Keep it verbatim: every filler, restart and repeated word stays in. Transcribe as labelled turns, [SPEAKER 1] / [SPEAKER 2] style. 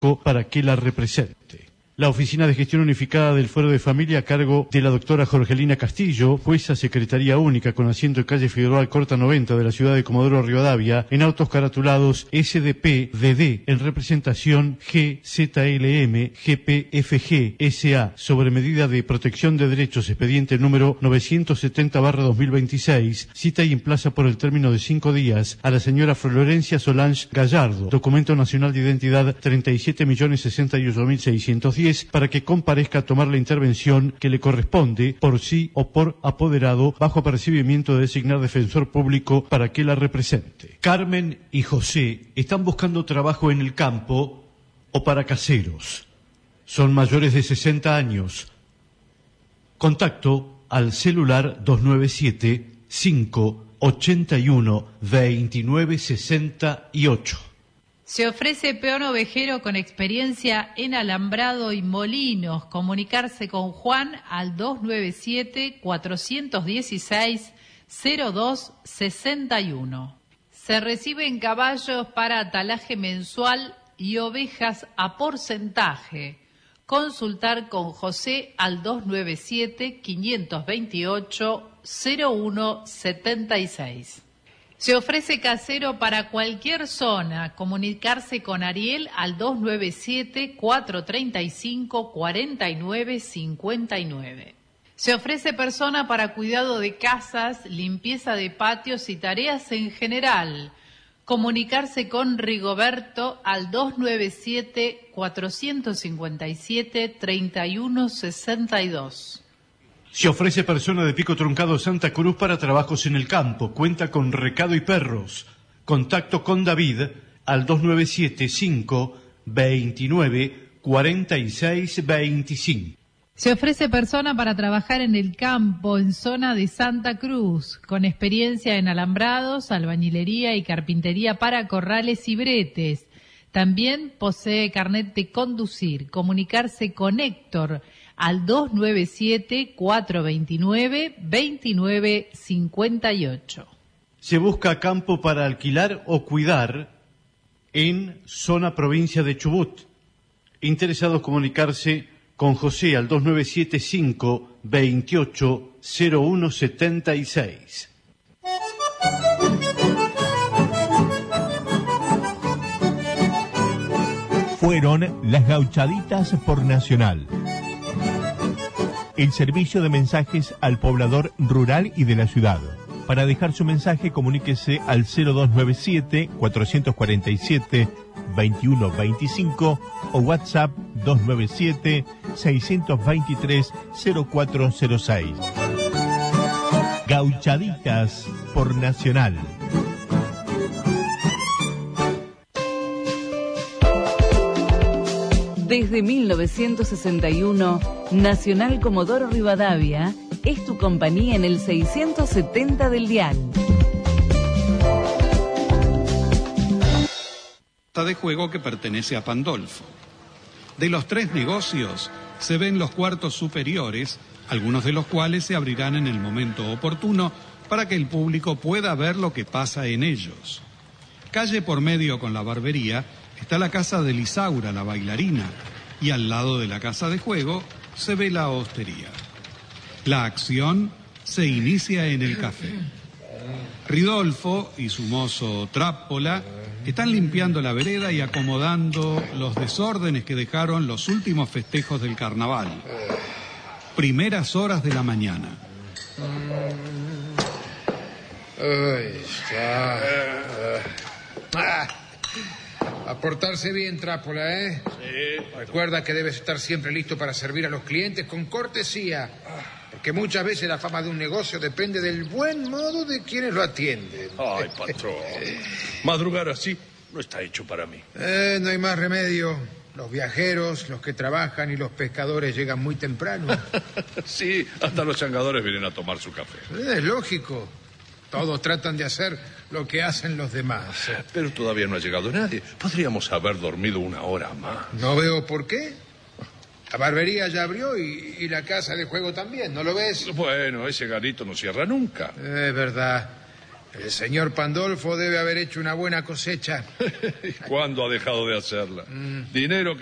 [SPEAKER 1] para que la represente. La Oficina de Gestión Unificada del Fuero de Familia, a cargo de la doctora Jorgelina Castillo, jueza Secretaría Única con asiento en calle Figueroa Alcorta noventa de la ciudad de Comodoro Rivadavia, en autos caratulados S D P D D, en representación G Z L M G P F G S A, sobre medida de protección de derechos, expediente número novecientos setenta barra dos mil veintiséis, cita y emplaza por el término de cinco días a la señora Florencia Solange Gallardo, documento nacional de identidad treinta y siete millones sesenta y ocho mil seiscientos diez, para que comparezca a tomar la intervención que le corresponde por sí o por apoderado, bajo apercibimiento de designar defensor público para que la represente. Carmen y José están buscando trabajo en el campo o para caseros. Son mayores de sesenta años. Contacto al celular dos nueve siete, cinco ochenta y uno, veintinueve sesenta y ocho.
[SPEAKER 2] Se ofrece peón ovejero con experiencia en alambrado y molinos. Comunicarse con Juan al dos nueve siete, cuatro uno seis, cero dos seis uno. Se reciben caballos para atalaje mensual y ovejas a porcentaje. Consultar con José al dos nueve siete, cinco dos ocho, cero uno siete seis. Se ofrece casero para cualquier zona. Comunicarse con Ariel al dos nueve siete, cuatro tres cinco, cuatro nueve cinco nueve. Se ofrece persona para cuidado de casas, limpieza de patios y tareas en general. Comunicarse con Rigoberto al dos nueve siete, cuatro cinco siete, tres uno seis dos.
[SPEAKER 1] Se ofrece persona de Pico Truncado Santa Cruz para trabajos en el campo. Cuenta con recado y perros. Contacto con David al dos nueve siete, cinco veintinueve, cuarenta y seis veinticinco.
[SPEAKER 2] Se ofrece persona para trabajar en el campo en zona de Santa Cruz, con experiencia en alambrados, albañilería y carpintería para corrales y bretes. También posee carnet de conducir. Comunicarse con Héctor al dos nueve siete, cuatro dos nueve, dos nueve cinco ocho.
[SPEAKER 1] Se busca campo para alquilar o cuidar en zona provincia de Chubut. Interesados comunicarse con José al dos nueve siete, cinco veintiocho, cero uno setenta y seis.
[SPEAKER 3] Fueron las Gauchaditas por Nacional. El servicio de mensajes al poblador rural y de la ciudad. Para dejar su mensaje, comuníquese al cero dos nueve siete, cuatro cuatro siete, veintiuno veinticinco o WhatsApp dos nueve siete, seis dos tres, cero cuatro cero seis. Gauchaditas por Nacional.
[SPEAKER 4] Desde mil novecientos sesenta y uno, Nacional Comodoro Rivadavia es tu compañía en el seiscientos setenta del dial.
[SPEAKER 5] De juego que pertenece a Pandolfo. De los tres negocios se ven los cuartos superiores, algunos de los cuales se abrirán en el momento oportuno para que el público pueda ver lo que pasa en ellos. Calle por medio con la barbería está la casa de Lisaura, la bailarina, y al lado de la casa de juego se ve la hostería. La acción se inicia en el café. Ridolfo y su mozo Trápola están limpiando la vereda y acomodando los desórdenes que dejaron los últimos festejos del carnaval. Primeras horas de la mañana.
[SPEAKER 6] Ay, ya. Ah. A portarse bien, Trápola, ¿eh?
[SPEAKER 7] Sí.
[SPEAKER 6] Recuerda que debes estar siempre listo para servir a los clientes con cortesía. Porque muchas veces la fama de un negocio depende del buen modo de quienes lo atienden.
[SPEAKER 7] Ay, patrón. Madrugar así no está hecho para mí.
[SPEAKER 6] Eh, no hay más remedio. Los viajeros, los que trabajan y los pescadores llegan muy temprano.
[SPEAKER 7] Sí, hasta los changadores vienen a tomar su café.
[SPEAKER 6] Eh, es lógico. Todos tratan de hacer lo que hacen los demás.
[SPEAKER 7] Pero todavía no ha llegado nadie. Podríamos haber dormido una hora más.
[SPEAKER 6] No veo por qué. La barbería ya abrió y, y la casa de juego también, ¿no lo ves?
[SPEAKER 7] Bueno, ese garito no cierra nunca.
[SPEAKER 6] Es verdad. El señor Pandolfo debe haber hecho una buena cosecha.
[SPEAKER 7] ¿Cuándo ha dejado de hacerla? Mm. Dinero